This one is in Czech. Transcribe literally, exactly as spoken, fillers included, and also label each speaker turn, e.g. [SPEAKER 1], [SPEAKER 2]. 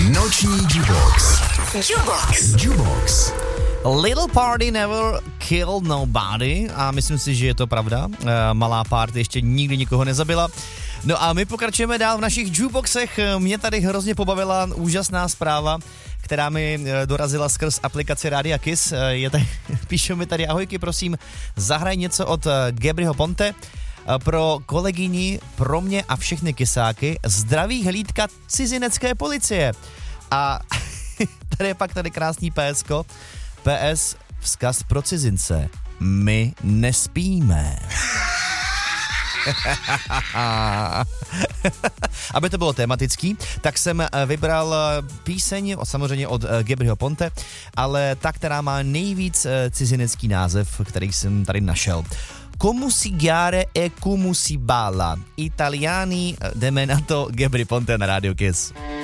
[SPEAKER 1] Noční Jukebox.
[SPEAKER 2] Jukebox.
[SPEAKER 1] Jukebox.
[SPEAKER 3] Little party never killed nobody a myslím si, že je to pravda. Malá party ještě nikdy nikoho nezabila. No a my pokračujeme dál v našich jukeboxech. Mě tady hrozně pobavila úžasná zpráva, která mi dorazila skrz aplikaci Rádia Kiss. Je tady, píšou mi tady: ahojky, prosím, zahraj něco od Gabriho Ponte pro kolegyni, pro mě a všechny kysáky. Zdraví hlídka cizinecké policie. A tady je pak tady krásný PSko. P S, vzkaz pro cizince. My nespíme. Aby to bylo tematický, tak jsem vybral píseň samozřejmě od Gabriho Ponte, ale ta, která má nejvíc cizinecký název, který jsem tady našel. Come si chiare e come si balla. Italiani, jdeme na to, Gabry Ponte na Radio Kiss.